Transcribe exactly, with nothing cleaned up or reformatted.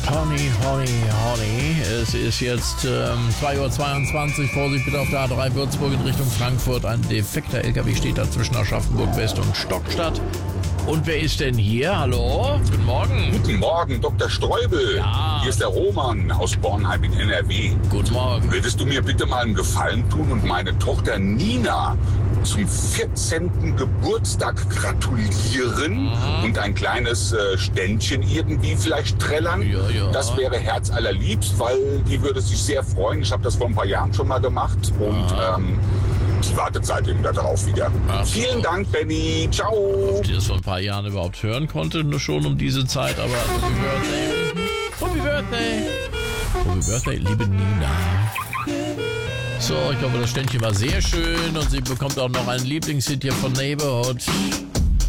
Honey, Honey, Honey. Es ist jetzt ähm, zwei Uhr zweiundzwanzig. Vorsicht bitte auf der A drei Würzburg in Richtung Frankfurt. Ein defekter L K W steht da zwischen Aschaffenburg West und Stockstadt. Und wer ist denn hier? Hallo? Guten Morgen. Guten Morgen, Doktor Streubel. Ja. Hier ist der Roman aus Bornheim in N R W. Guten Morgen. Würdest du mir bitte mal einen Gefallen tun und meine Tochter Nina zum vierzehnten Geburtstag gratulieren Mhm. und ein kleines äh, Ständchen irgendwie vielleicht trällern? Ja, ja. Das wäre herzallerliebst, weil die würde sich sehr freuen. Ich habe das vor ein paar Jahren schon mal gemacht und ähm, die wartet seitdem darauf wieder. Ach so. Vielen Dank, Benny. Ciao. Die das vor ein paar Jahren überhaupt hören konnte, nur schon um diese Zeit, aber Happy Birthday. Happy Birthday. Happy Birthday, liebe Nina. So, ich glaube, das Ständchen war sehr schön und sie bekommt auch noch einen Lieblingshit hier von Neighborhood.